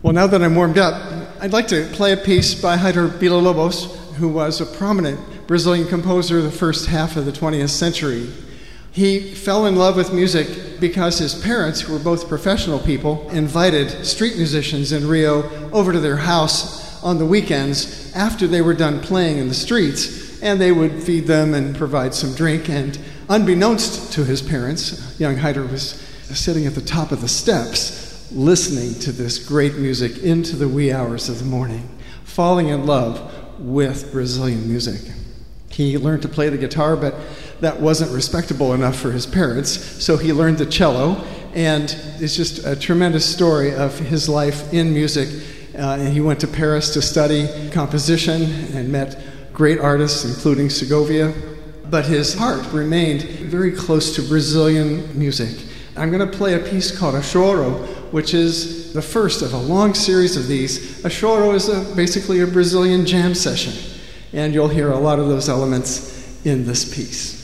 Well, now that I'm warmed up, I'd like to play a piece by Heitor Villa-Lobos, who was a prominent Brazilian composer of the first half of the 20th century. He fell in love with music because his parents, who were both professional people, invited street musicians in Rio over to their house on the weekends after they were done playing in the streets, and they would feed them and provide some drink. And unbeknownst to his parents, young Heitor was sitting at the top of the steps listening to this great music into the wee hours of the morning, falling in love with Brazilian music. He learned to play the guitar, but that wasn't respectable enough for his parents, so he learned the cello, and it's just a tremendous story of his life in music. And he went to Paris to study composition and met great artists, including Segovia, but his heart remained very close to Brazilian music. I'm going to play a piece called A Choro, which is the first of a long series of these. A choro is basically a Brazilian jam session, and you'll hear a lot of those elements in this piece.